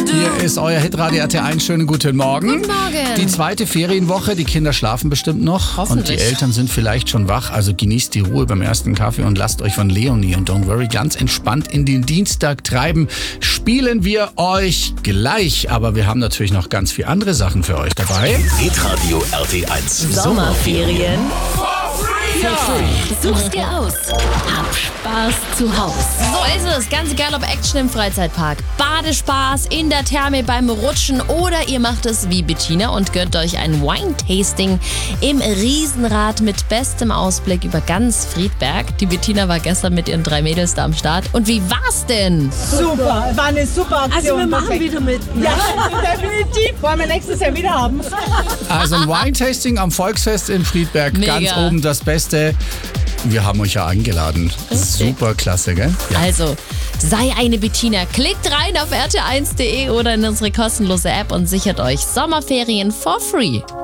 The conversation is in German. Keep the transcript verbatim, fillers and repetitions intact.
Hier ist euer Hitradio R T eins. Schönen guten Morgen. Guten Morgen. Die zweite Ferienwoche. Die Kinder schlafen bestimmt noch. Und die Eltern sind vielleicht schon wach. Also genießt die Ruhe beim ersten Kaffee und lasst euch von Leonie und Don't Worry ganz entspannt in den Dienstag treiben. Spielen wir euch gleich. Aber wir haben natürlich noch ganz viele andere Sachen für euch dabei. Hitradio R T eins. Sommerferien. Ja. Such's dir aus. Hab Spaß zu Haus. So ist es. Ganz egal, ob Action im Freizeitpark, Badespaß, in der Therme beim Rutschen oder ihr macht es wie Bettina und gönnt euch ein Wine-Tasting im Riesenrad mit bestem Ausblick über ganz Friedberg. Die Bettina war gestern mit ihren drei Mädels da am Start. Und wie war's denn? Super, war eine super Aktion. Also wir machen Perfekt. wieder mit. Ne? Ja, definitiv. Wollen wir nächstes Jahr wieder haben. Also ein Wine-Tasting am Volksfest in Friedberg. Mega. Ganz oben das Beste. Wir haben euch ja eingeladen. Super klasse, gell? Ja. Also, sei eine Bettina. Klickt rein auf r t eins punkt d e oder in unsere kostenlose App und sichert euch Sommerferien for free.